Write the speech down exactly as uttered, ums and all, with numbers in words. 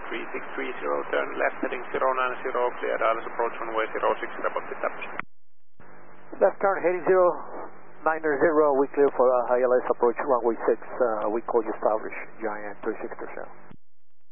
three six three zero, turn left heading zero nine zero, clear Dallas approach runway zero six, report established. Left turn heading zero nine zero, we clear for uh, I L S approach runway six, uh, we call you established, Giant three six zero.